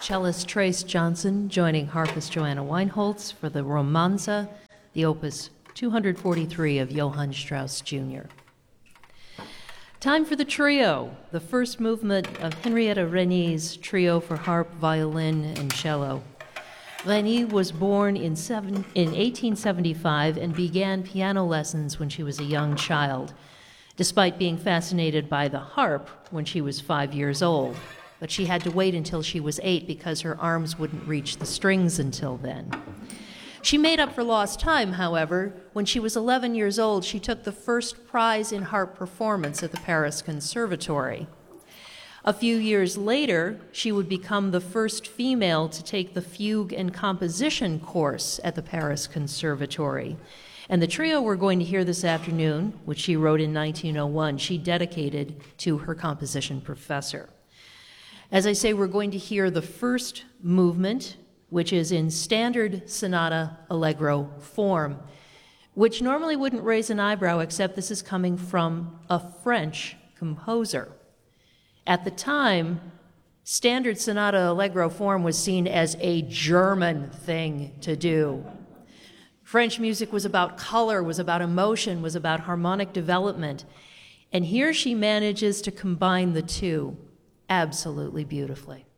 Cellist Trace Johnson joining harpist Joanna Weinholz for the Romanza, the opus 243 of Johann Strauss Jr. Time for the trio, the first movement of Henrietta Renie's trio for harp, violin, and cello. Renie was born in 1875 and began piano lessons when she was a young child, despite being fascinated by the harp when she was 5 years old. But she had to wait until she was 8 because her arms wouldn't reach the strings until then. She made up for lost time, however. When she was 11 years old, she took the first prize in harp performance at the Paris Conservatory. A few years later, she would become the first female to take the fugue and composition course at the Paris Conservatory. And the trio we're going to hear this afternoon, which she wrote in 1901, she dedicated to her composition professor. As I say, we're going to hear the first movement, which is in standard sonata allegro form, which normally wouldn't raise an eyebrow, except this is coming from a French composer. At the time, standard sonata allegro form was seen as a German thing to do. French music was about color, was about emotion, was about harmonic development. And here she manages to combine the two absolutely beautifully.